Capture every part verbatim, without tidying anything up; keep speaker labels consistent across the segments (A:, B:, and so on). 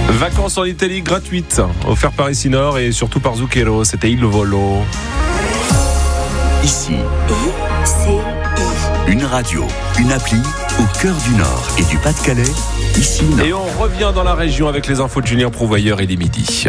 A: Vacances en Italie gratuites, offertes par Isinor et surtout par Zucchero. C'était Il Volo.
B: Ici, I C I. Une radio, une appli au cœur du Nord et du Pas-de-Calais. Ici,
A: et on revient dans la région avec les infos de Julien Prouvoyeur et des midis.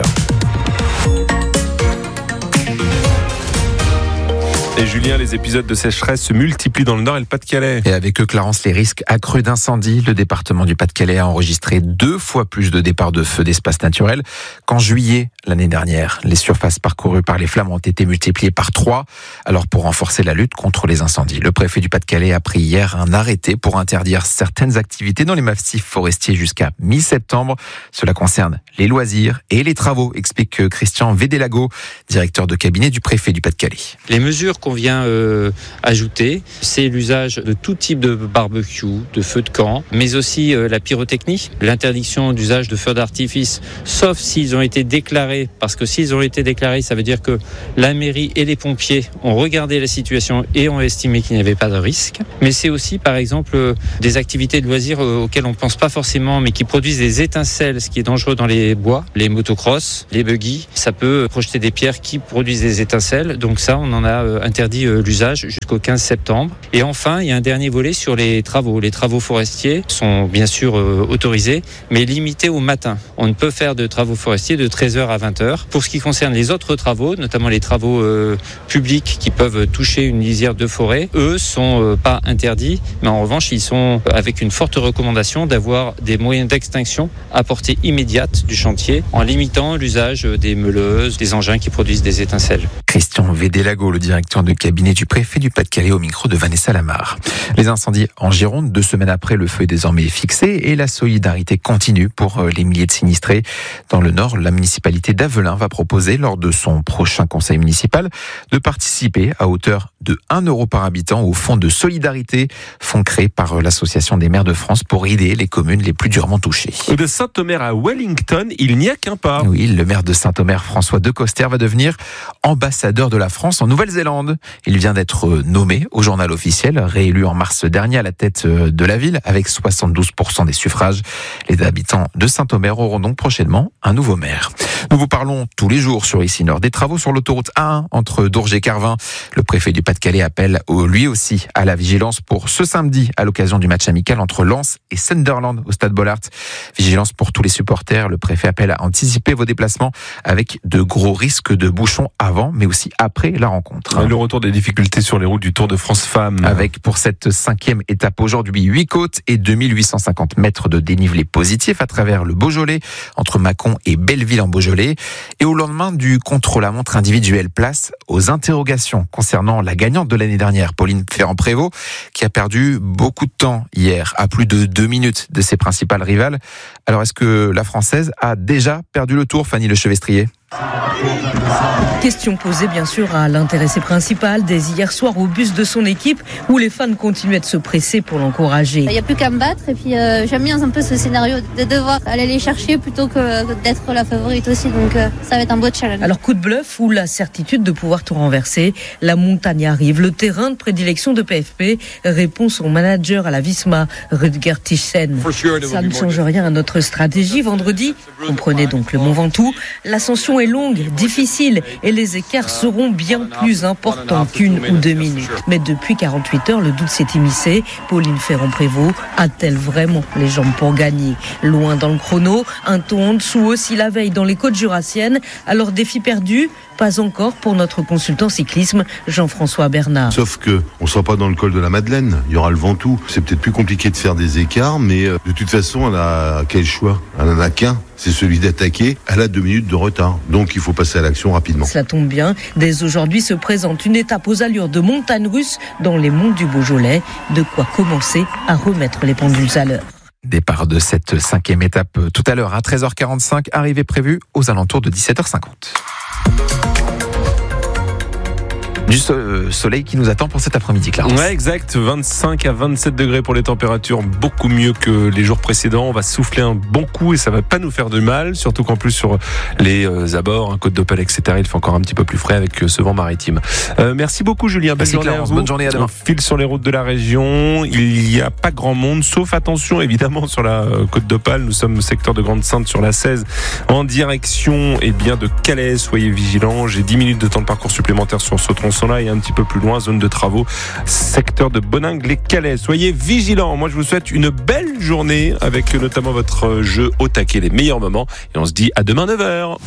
A: Et Julien, les épisodes de sécheresse se multiplient dans le Nord et le Pas-de-Calais.
C: Et avec eux, Clarence, les risques accrus d'incendie. Le département du Pas-de-Calais a enregistré deux fois plus de départs de feux d'espace naturel qu'en juillet l'année dernière. Les surfaces parcourues par les flammes ont été multipliées par trois. Alors, pour renforcer la lutte contre les incendies, le préfet du Pas-de-Calais a pris hier un arrêté pour interdire certaines activités dans les massifs forestiers jusqu'à mi-septembre. Cela concerne les loisirs et les travaux, explique Christian Védélago, directeur de cabinet du préfet du Pas-de-Calais.
D: Les mesures qu'on vient euh, ajouter, c'est l'usage de tout type de barbecue, de feux de camp, mais aussi euh, la pyrotechnie, l'interdiction d'usage de feux d'artifice, sauf s'ils ont été déclarés, parce que s'ils ont été déclarés, ça veut dire que la mairie et les pompiers ont regardé la situation et ont estimé qu'il n'y avait pas de risque. Mais c'est aussi, par exemple, euh, des activités de loisirs euh, auxquelles on ne pense pas forcément, mais qui produisent des étincelles, ce qui est dangereux dans les bois, les motocross, les buggy. Ça peut projeter des pierres qui produisent des étincelles, donc ça, on en a euh, interdit euh, l'usage jusqu'au quinze septembre. Et enfin, il y a un dernier volet sur les travaux. Les travaux forestiers sont bien sûr euh, autorisés, mais limités au matin. On ne peut faire de travaux forestiers de treize heures à vingt heures. Pour ce qui concerne les autres travaux, notamment les travaux euh, publics qui peuvent toucher une lisière de forêt, eux sont euh, pas interdits, mais en revanche, ils sont avec une forte recommandation d'avoir des moyens d'extinction à portée immédiate du chantier, en limitant l'usage des meuleuses, des engins qui produisent des étincelles.
C: Christian Védélago, le directeur de cabinet du préfet du Pas-de-Calais, au micro de Vanessa Lamar. Les incendies en Gironde, deux semaines après, le feu est désormais fixé et la solidarité continue pour les milliers de sinistrés. Dans le Nord, la municipalité d'Avelin va proposer, lors de son prochain conseil municipal, de participer à hauteur de un euro par habitant au fonds de solidarité, fonds créé par l'Association des maires de France pour aider les communes les plus durement touchées.
A: De Saint-Omer à Wellington, il n'y a qu'un pas.
C: Oui, le maire de Saint-Omer, François Decoster, va devenir ambassadeur de la France en Nouvelle-Zélande. Il vient d'être nommé au journal officiel, réélu en mars dernier à la tête de la ville avec soixante-douze pour cent des suffrages. Les habitants de Saint-Omer auront donc prochainement un nouveau maire. Nous vous parlons tous les jours sur Ici Nord des travaux sur l'autoroute A un entre Dourges et Carvin. Le préfet du Pas-de-Calais appelle lui aussi à la vigilance pour ce samedi à l'occasion du match amical entre Lens et Sunderland au stade Bollaert. Vigilance pour tous les supporters. Le préfet appelle à anticiper vos déplacements avec de gros risques de bouchons avant mais aussi après la rencontre.
A: Le retour des difficultés sur les routes du Tour de France Femmes.
C: Avec pour cette cinquième étape aujourd'hui huit côtes et deux mille huit cent cinquante mètres de dénivelé positif à travers le Beaujolais, entre Mâcon et Belleville en Beaujolais. Et au lendemain du contre-la-montre individuel, place aux interrogations concernant la gagnante de l'année dernière, Pauline Ferrand-Prévot, qui a perdu beaucoup de temps hier, à plus de deux minutes de ses principales rivales. Alors est-ce que la Française a déjà perdu le Tour, Fanny Lechevestrier ?
E: Question posée bien sûr à l'intéressé principal dès hier soir au bus de son équipe où les fans continuaient de se presser pour l'encourager.
F: Il n'y a plus qu'à me battre et puis euh, j'aime bien un peu ce scénario de devoir aller les chercher plutôt que d'être la favorite aussi, donc euh, ça va être un beau challenge.
E: Alors coup de bluff ou la certitude de pouvoir tout renverser, la montagne arrive, le terrain de prédilection de P F P, répond son manager à la Visma, Rutger Tichsen. Ça ne change rien à notre stratégie. Vendredi, comprenez donc le Mont Ventoux, l'ascension est longue, difficile et les écarts seront bien plus importants qu'une ou deux minutes. Mais depuis quarante-huit heures, le doute s'est immiscé. Pauline Ferrand-Prévot a-t-elle vraiment les jambes pour gagner ? Loin dans le chrono, un ton en dessous aussi la veille dans les côtes jurassiennes. Alors défi perdu ? Pas encore pour notre consultant cyclisme Jean-François Bernard.
G: Sauf que on sera pas dans le col de la Madeleine, il y aura le Ventoux. C'est peut-être plus compliqué de faire des écarts, mais de toute façon, elle a quel choix ? Elle en a qu'un, c'est celui d'attaquer. Elle a deux minutes de retard, donc il faut passer à l'action rapidement.
E: Cela tombe bien. Dès aujourd'hui se présente une étape aux allures de montagne russe dans les monts du Beaujolais. De quoi commencer à remettre les pendules à l'heure.
C: Départ de cette cinquième étape tout à l'heure à treize heures quarante-cinq, arrivée prévue aux alentours de dix-sept heures cinquante. Du soleil qui nous attend pour cet après-midi, Clarence.
A: Ouais, exact. vingt-cinq à vingt-sept degrés pour les températures, beaucoup mieux que les jours précédents. On va souffler un bon coup et ça va pas nous faire de mal, surtout qu'en plus sur les euh, abords, un Côte d'Opale, et cetera, il fait encore un petit peu plus frais avec ce vent maritime. Euh, merci beaucoup, Julien.
C: Merci, Clarence. Bonne journée, à demain.
A: On file sur les routes de la région. Il n'y a pas grand monde, sauf attention évidemment sur la euh, Côte d'Opale. Nous sommes au secteur de Grande-Sainte sur la seize en direction eh bien, de Calais. Soyez vigilants. J'ai dix minutes de temps de parcours supplémentaire sur ce tronçon-là et un petit peu plus loin, zone de travaux, secteur de Boningue-les-Calais. Soyez vigilants. Moi, je vous souhaite une belle journée avec notamment votre jeu au taquet, les meilleurs moments. Et on se dit à demain neuf heures.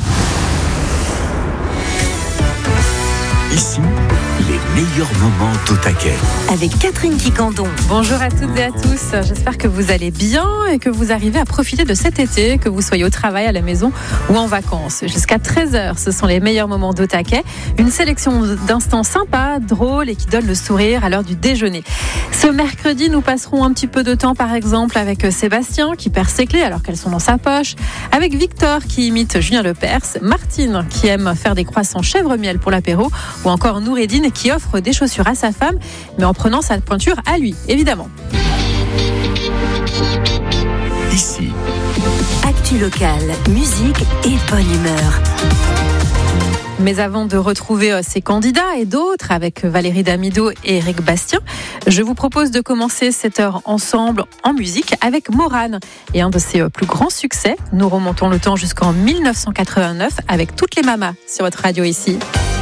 B: Ici, les meilleurs moments d'au taquet.
H: Avec Catherine Quicandon.
I: Bonjour à toutes et à tous. J'espère que vous allez bien et que vous arrivez à profiter de cet été, que vous soyez au travail, à la maison ou en vacances. Jusqu'à treize heures, ce sont les meilleurs moments d'au taquet. Une sélection d'instants sympas, drôles et qui donnent le sourire à l'heure du déjeuner. Ce mercredi, nous passerons un petit peu de temps, par exemple, avec Sébastien qui perd ses clés alors qu'elles sont dans sa poche, avec Victor qui imite Julien Lepers, Martine qui aime faire des croissants chèvre-miel pour l'apéro, ou encore Noureddine qui offre des chaussures à sa femme, mais en prenant sa pointure à lui, évidemment.
B: Ici,
H: actu locale, musique et bonne humeur.
I: Mais avant de retrouver ces candidats et d'autres avec Valérie Damido et Eric Bastien, je vous propose de commencer cette heure ensemble en musique avec Morane et un de ses plus grands succès. Nous remontons le temps jusqu'en mille neuf cent quatre-vingt-neuf avec Toutes les mamas sur votre radio ici.